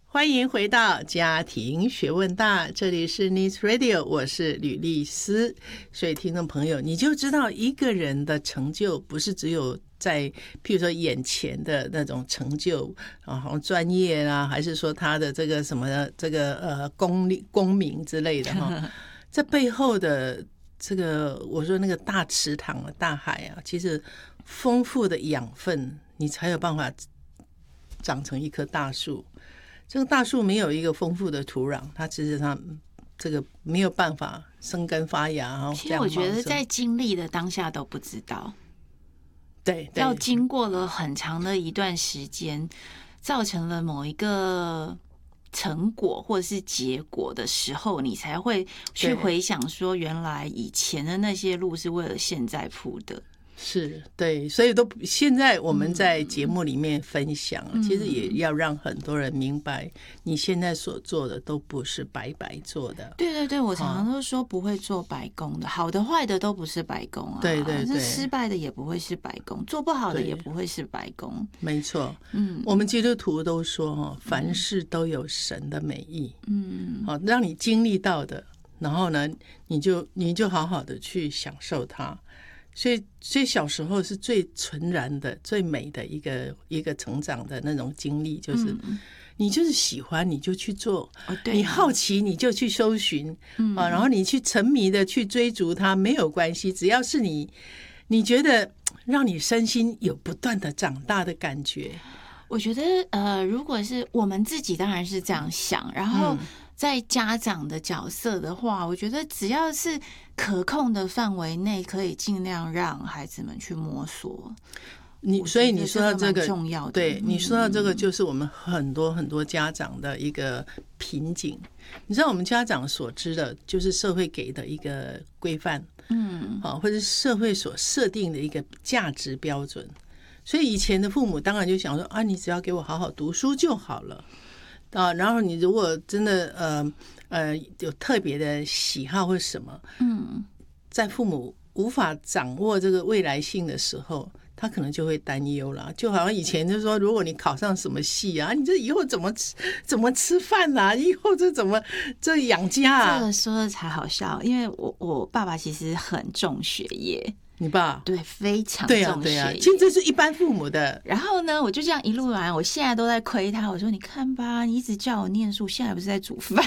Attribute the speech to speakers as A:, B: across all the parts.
A: 欢迎回到家庭学问大，这里是 News Radio， 我是吕丽丝。所以听众朋友，你就知道一个人的成就不是只有在譬如说眼前的那种成就好像专业啊，还是说他的这个什么这个功名之类的哈，这背后的这个我说那个大池塘啊大海啊，其实丰富的养分你才有办法长成一棵大树。这个大树没有一个丰富的土壤，它其实上这个没有办法生根发芽。
B: 其实我觉得在经历的当下都不知道，
A: 对，
B: 要经过了很长的一段时间，造成了某一个成果或者是结果的时候，你才会去回想说，原来以前的那些路是为了现在铺的。
A: 是对，所以现在我们在节目里面分享，其实也要让很多人明白，你现在所做的都不是白白做的。
B: 对对对，我常常都说不会做白工的，好的坏的都不是白工啊。
A: 对对对，
B: 失败的也不会是白工，做不好的也不会是白工。没
A: 错，我们基督徒都说凡事都有神的美意，让你经历到的，然后呢，你就好好的去享受它。所以小时候是最纯然的、最美的一个成长的那种经历，就是你就是喜欢你就去做，你好奇你就去搜寻，然后你去沉迷的去追逐它，没有关系，只要是你觉得让你身心有不断的长大的感觉。
B: 我觉得如果是我们自己当然是这样想，然后在家长的角色的话，我觉得只要是可控的范围内，可以尽量让孩子们去摸索。
A: 所以你说到这个
B: 重要的，
A: 对，你说到这个就是我们很多家长的一个瓶颈。你知道我们家长所知的就是社会给的一个规范，或者社会所设定的一个价值标准。所以以前的父母当然就想说啊，你只要给我好好读书就好了啊。然后你如果真的有特别的喜好或什么，在父母无法掌握这个未来性的时候，他可能就会担忧了。就好像以前就说，如果你考上什么系啊，你这以后怎么吃饭啊？以后这养家啊？
B: 这个说的才好笑，因为我爸爸其实很重学业。
A: 你爸
B: 对，非常重学业。
A: 对啊，其实这是一般父母的。
B: 然后呢，我就这样一路来，我现在都在亏他。我说你看吧，你一直叫我念书，现在不是在煮饭。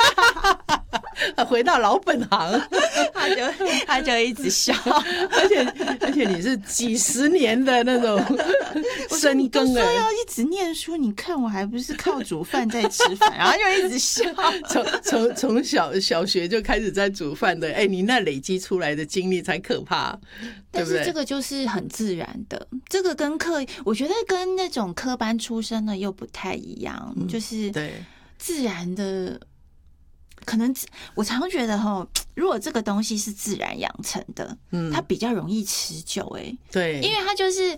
A: 回到老本行，
B: 他就一直笑，
A: 而且你是几十年的那种深耕
B: 了，说要一直念书，你看我还不是靠煮饭在吃饭，然后就一直笑。
A: 从小学就开始在煮饭的，你那累积出来的经历才可怕，
B: 但是这个就是很自然的，这个跟我觉得跟那种科班出身的又不太一样，就是自然的。可能我常觉得如果这个东西是自然养成的，它比较容易持久。对，因为它就是